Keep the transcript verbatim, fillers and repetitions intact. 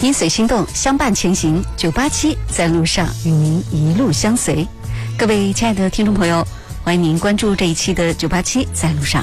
音随心动，相伴前行。九八七在路上，与您一路相随。各位亲爱的听众朋友，欢迎您关注这一期的九八七在路上。